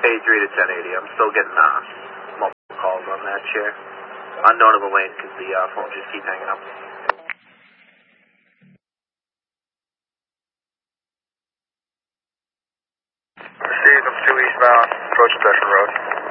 83 to 1080. I'm still getting multiple calls on that chair. Unknown of a lane because the phone just keeps hanging up. Steve, I'm 2 eastbound, approaching Dutcher Road.